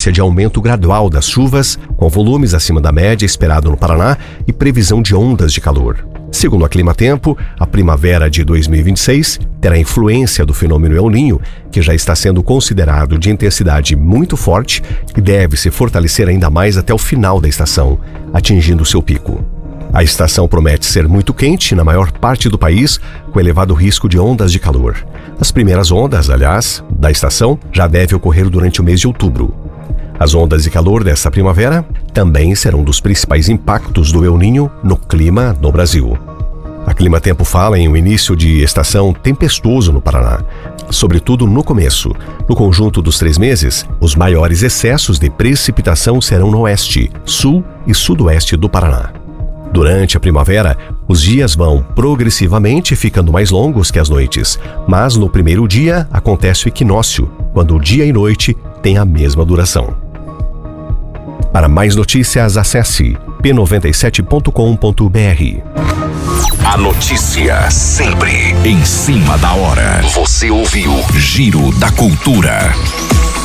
tendência de aumento gradual das chuvas, com volumes acima da média esperado no Paraná e previsão de ondas de calor. Segundo a Climatempo, a primavera de 2026 terá influência do fenômeno El Niño, que já está sendo considerado de intensidade muito forte e deve se fortalecer ainda mais até o final da estação, atingindo seu pico. A estação promete ser muito quente na maior parte do país, com elevado risco de ondas de calor. As primeiras ondas, aliás, da estação já devem ocorrer durante o mês de outubro. As ondas de calor desta primavera também serão dos principais impactos do El Niño no clima no Brasil. A Climatempo fala em um início de estação tempestuoso no Paraná, sobretudo no começo. No conjunto dos 3 meses, os maiores excessos de precipitação serão no oeste, sul e sudoeste do Paraná. Durante a primavera, os dias vão progressivamente ficando mais longos que as noites, mas no primeiro dia acontece o equinócio, quando o dia e noite têm a mesma duração. Para mais notícias, acesse p97.com.br. A notícia sempre em cima da hora. Você ouviu Giro da Cultura.